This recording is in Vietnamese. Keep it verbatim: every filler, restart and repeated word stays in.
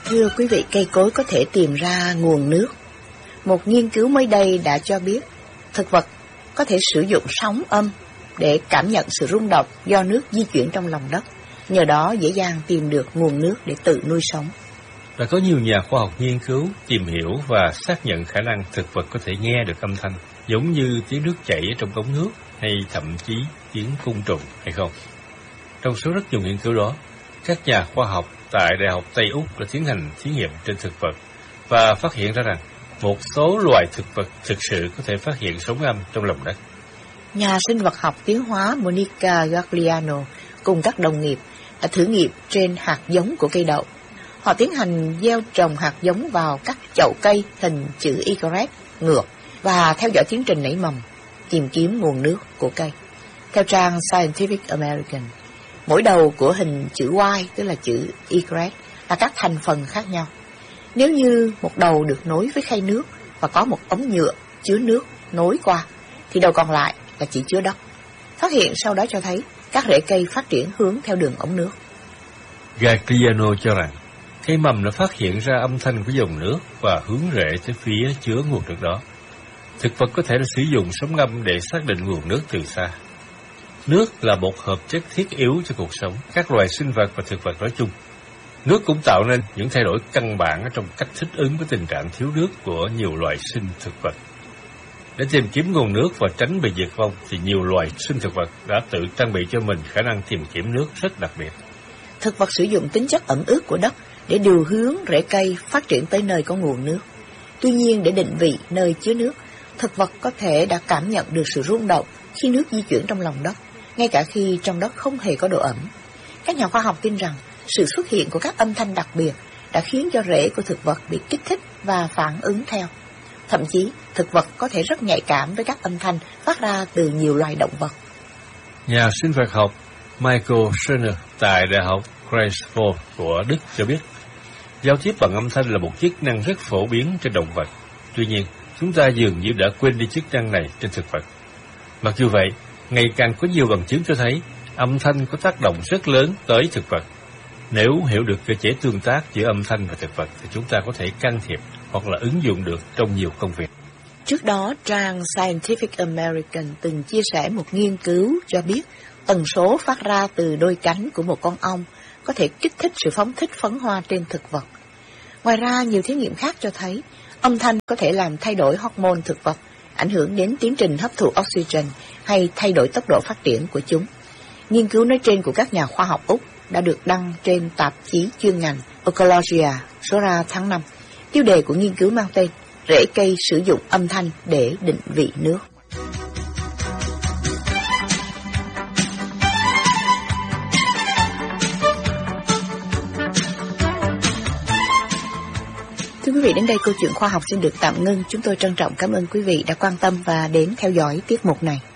Thưa quý vị, cây cối có thể tìm ra nguồn nước. Một nghiên cứu mới đây đã cho biết thực vật có thể sử dụng sóng âm để cảm nhận sự rung động do nước di chuyển trong lòng đất, nhờ đó dễ dàng tìm được nguồn nước để tự nuôi sống. Đã có nhiều nhà khoa học nghiên cứu, tìm hiểu và xác nhận khả năng thực vật có thể nghe được âm thanh, giống như tiếng nước chảy ở trong cống nước hay thậm chí tiếng côn trùng hay không. Trong số rất nhiều nghiên cứu đó, các nhà khoa học tại Đại học Tây Úc đã tiến hành thí nghiệm trên thực vật và phát hiện ra rằng một số loài thực vật thực sự có thể phát hiện sóng âm trong lòng đất. Nhà sinh vật học tiến hóa Monica Gagliano cùng các đồng nghiệp đã thử nghiệm trên hạt giống của cây đậu. Họ tiến hành gieo trồng hạt giống vào các chậu cây hình chữ Y ngược và theo dõi tiến trình nảy mầm, tìm kiếm nguồn nước của cây. Theo trang Scientific American, mỗi đầu của hình chữ Y, tức là chữ Y, là các thành phần khác nhau. Nếu như một đầu được nối với khay nước và có một ống nhựa chứa nước nối qua, thì đầu còn lại là chỉ chứa đất. Phát hiện sau đó cho thấy các rễ cây phát triển hướng theo đường ống nước. Gagliano cho rằng cây mầm đã phát hiện ra âm thanh của dòng nước và hướng rễ tới phía chứa nguồn nước đó. Thực vật có thể đã sử dụng sóng âm để xác định nguồn nước từ xa. Nước là một hợp chất thiết yếu cho cuộc sống các loài sinh vật và thực vật nói chung. Nước cũng tạo nên những thay đổi căn bản trong cách thích ứng với tình trạng thiếu nước của nhiều loài sinh thực vật. Để tìm kiếm nguồn nước và tránh bị diệt vong, thì nhiều loài sinh thực vật đã tự trang bị cho mình khả năng tìm kiếm nước rất đặc biệt. Thực vật sử dụng tính chất ẩm ướt của đất để điều hướng rễ cây phát triển tới nơi có nguồn nước. Tuy nhiên, để định vị nơi chứa nước, thực vật có thể đã cảm nhận được sự rung động khi nước di chuyển trong lòng đất, ngay cả khi trong đất không hề có độ ẩm. Các nhà khoa học tin rằng sự xuất hiện của các âm thanh đặc biệt đã khiến cho rễ của thực vật bị kích thích và phản ứng theo. Thậm chí, thực vật có thể rất nhạy cảm với các âm thanh phát ra từ nhiều loài động vật. Nhà sinh vật học Michael Schreiner tại Đại học Greifswald của Đức cho biết, giao tiếp bằng âm thanh là một chức năng rất phổ biến trên động vật. Tuy nhiên, chúng ta dường như đã quên đi chức năng này trên thực vật. Mặc dù vậy, ngày càng có nhiều bằng chứng cho thấy âm thanh có tác động rất lớn tới thực vật. Nếu hiểu được cơ chế tương tác giữa âm thanh và thực vật, thì chúng ta có thể can thiệp hoặc là ứng dụng được trong nhiều công việc. Trước đó, trang Scientific American từng chia sẻ một nghiên cứu cho biết tần số phát ra từ đôi cánh của một con ong có thể kích thích sự phóng thích phấn hoa trên thực vật. Ngoài ra, nhiều thí nghiệm khác cho thấy âm thanh có thể làm thay đổi hormone thực vật, ảnh hưởng đến tiến trình hấp thụ oxygen hay thay đổi tốc độ phát triển của chúng. Nghiên cứu nói trên của các nhà khoa học Úc đã được đăng trên tạp chí chuyên ngành Ecologia số ra tháng năm. Tiêu đề của nghiên cứu mang tên Rễ cây sử dụng âm thanh để định vị nước. Thưa quý vị, đến đây câu chuyện khoa học xin được tạm ngưng. Chúng tôi trân trọng cảm ơn quý vị đã quan tâm và đến theo dõi tiết mục này.